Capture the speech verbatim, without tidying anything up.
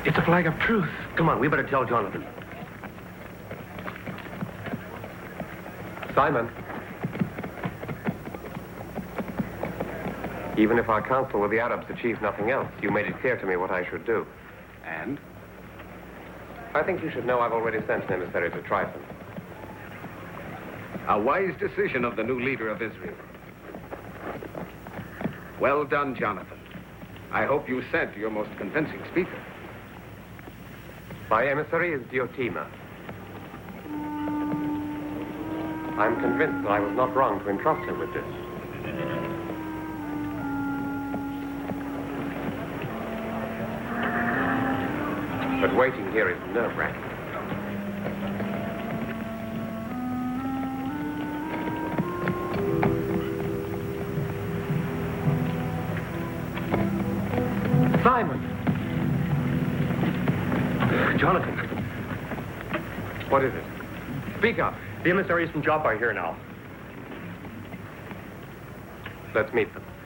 It's a flag of truce. Come on, we better tell Jonathan. Simon. Even if our council with the Arabs achieved nothing else, you made it clear to me what I should do. And? I think you should know I've already sent an emissary to Tryphon. A wise decision of the new leader of Israel. Well done, Jonathan. I hope you sent your most convincing speaker. My emissary is Diotima. I'm convinced that I was not wrong to entrust him with this. But waiting here is nerve-wracking. Simon! Jonathan. What is it? Speak up. The emissaries from Joppa are here now. Let's meet them.